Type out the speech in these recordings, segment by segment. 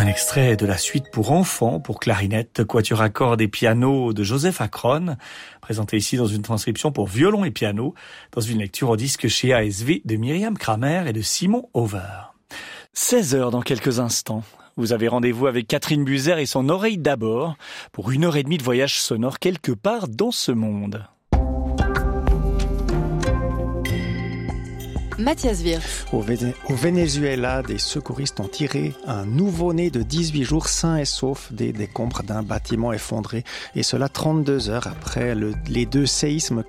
Un extrait de la suite pour enfants, pour clarinette, quatuor à cordes et piano de Joseph Akron, présenté ici dans une transcription pour violon et piano, dans une lecture au disque chez ASV de Myriam Kramer et de Simon Over. 16h dans quelques instants. Vous avez rendez-vous avec Catherine Buzer et son oreille d'abord pour 1h30 de voyage sonore quelque part dans ce monde. Mathias Wirth. Au Venezuela, des secouristes ont tiré un nouveau-né de 18 jours sain et sauf des décombres d'un bâtiment effondré. Et cela 32 heures après les deux séismes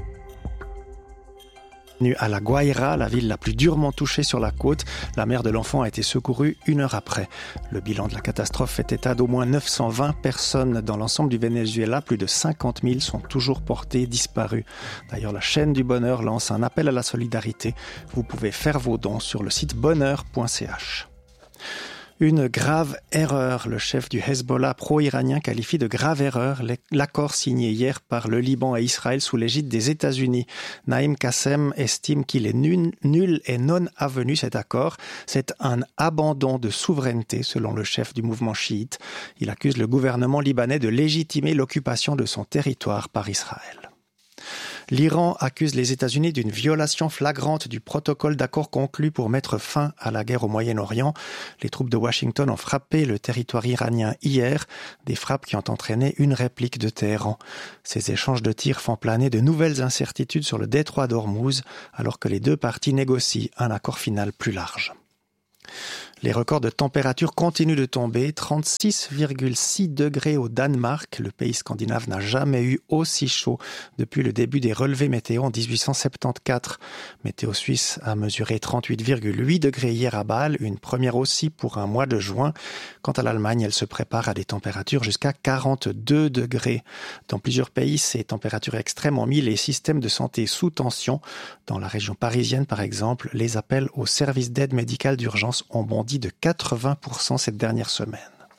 à La Guaira, la ville la plus durement touchée sur la côte. La mère de l'enfant a été secourue 1 heure après. Le bilan de la catastrophe fait état d'au moins 920 personnes dans l'ensemble du Venezuela. Plus de 50 000 sont toujours portées disparues. D'ailleurs, la chaîne du bonheur lance un appel à la solidarité. Vous pouvez faire vos dons sur le site bonheur.ch. Une grave erreur. Le chef du Hezbollah pro-iranien qualifie de grave erreur l'accord signé hier par le Liban et Israël sous l'égide des États-Unis. Naïm Qassem estime qu'il est nul et non avenu cet accord. C'est un abandon de souveraineté selon le chef du mouvement chiite. Il accuse le gouvernement libanais de légitimer l'occupation de son territoire par Israël. L'Iran accuse les États-Unis d'une violation flagrante du protocole d'accord conclu pour mettre fin à la guerre au Moyen-Orient. Les troupes de Washington ont frappé le territoire iranien hier, des frappes qui ont entraîné une réplique de Téhéran. Ces échanges de tirs font planer de nouvelles incertitudes sur le détroit d'Ormuz, alors que les deux parties négocient un accord final plus large. Les records de température continuent de tomber. 36,6 degrés au Danemark. Le pays scandinave n'a jamais eu aussi chaud depuis le début des relevés météo en 1874. Météo Suisse a mesuré 38,8 degrés hier à Bâle, une première aussi pour un mois de juin. Quant à l'Allemagne, elle se prépare à des températures jusqu'à 42 degrés. Dans plusieurs pays, ces températures extrêmes ont mis les systèmes de santé sous tension. Dans la région parisienne, par exemple, les appels aux services d'aide médicale d'urgence ont bondi de 80% cette dernière semaine.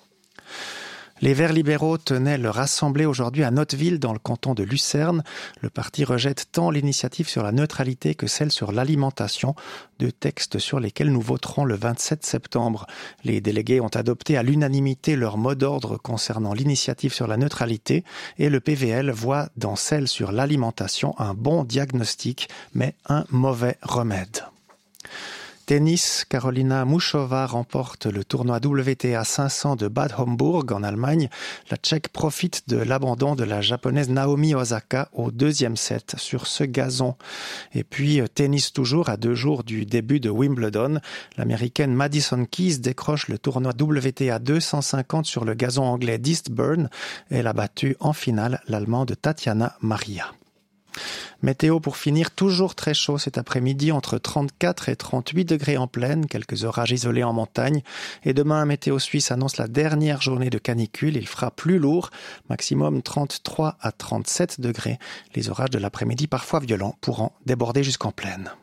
Les Verts libéraux tenaient leur assemblée aujourd'hui à Notteville, dans le canton de Lucerne. Le parti rejette tant l'initiative sur la neutralité que celle sur l'alimentation, deux textes sur lesquels nous voterons le 27 septembre. Les délégués ont adopté à l'unanimité leur mot d'ordre concernant l'initiative sur la neutralité et le PVL voit dans celle sur l'alimentation un bon diagnostic, mais un mauvais remède. Tennis, Karolina Muchova remporte le tournoi WTA 500 de Bad Homburg en Allemagne. La Tchèque profite de l'abandon de la japonaise Naomi Osaka au deuxième set sur ce gazon. Et puis tennis toujours, à 2 jours du début de Wimbledon. L'américaine Madison Keys décroche le tournoi WTA 250 sur le gazon anglais d'Eastbourne. Elle a battu en finale l'Allemande Tatiana Maria. Météo pour finir, toujours très chaud cet après-midi, entre 34 et 38 degrés en plaine, quelques orages isolés en montagne. Et demain, Météo Suisse annonce la dernière journée de canicule. Il fera plus lourd, maximum 33 à 37 degrés. Les orages de l'après-midi, parfois violents, pourront déborder jusqu'en plaine.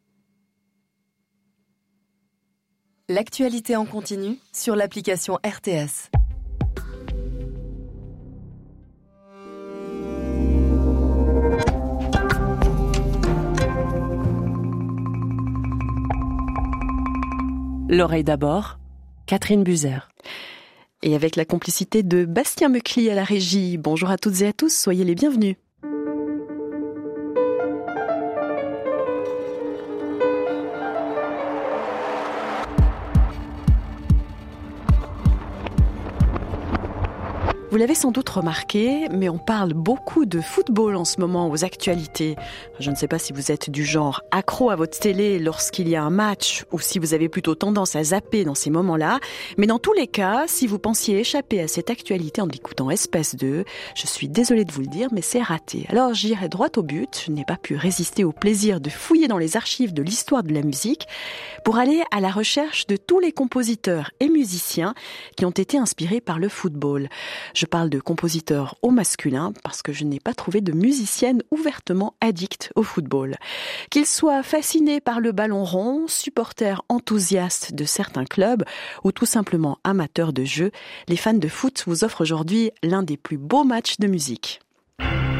L'actualité en continu sur l'application RTS. L'oreille d'abord, Catherine Buzer. Et avec la complicité de Bastien Meucli à la régie. Bonjour à toutes et à tous, soyez les bienvenus. Vous l'avez sans doute remarqué, mais on parle beaucoup de football en ce moment aux actualités. Je ne sais pas si vous êtes du genre accro à votre télé lorsqu'il y a un match ou si vous avez plutôt tendance à zapper dans ces moments-là. Mais dans tous les cas, si vous pensiez échapper à cette actualité en écoutant Espace 2, je suis désolée de vous le dire, mais c'est raté. Alors j'irai droit au but. Je n'ai pas pu résister au plaisir de fouiller dans les archives de l'histoire de la musique pour aller à la recherche de tous les compositeurs et musiciens qui ont été inspirés par le football. Je parle de compositeurs au masculin parce que je n'ai pas trouvé de musicienne ouvertement addicte au football. Qu'ils soient fascinés par le ballon rond, supporters enthousiastes de certains clubs ou tout simplement amateurs de jeu, les fans de foot vous offrent aujourd'hui l'un des plus beaux matchs de musique.